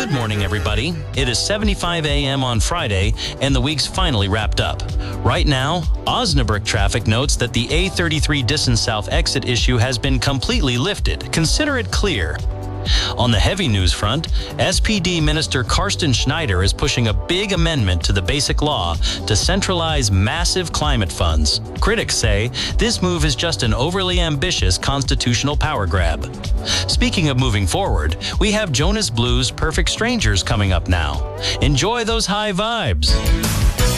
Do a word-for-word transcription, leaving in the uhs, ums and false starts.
Good morning, everybody. It is seventy-five a m on Friday, and the week's finally wrapped up. Right now, Osnabrück traffic notes that the A thirty-three Dissen South exit issue has been completely lifted. Consider it clear. On the heavy news front, S P D Minister Carsten Schneider is pushing a big amendment to the Basic Law to centralize massive climate funds. Critics say this move is just an overly ambitious constitutional power grab. Speaking of moving forward, we have Jonas Blues' Perfect Strangers coming up now. Enjoy those high vibes.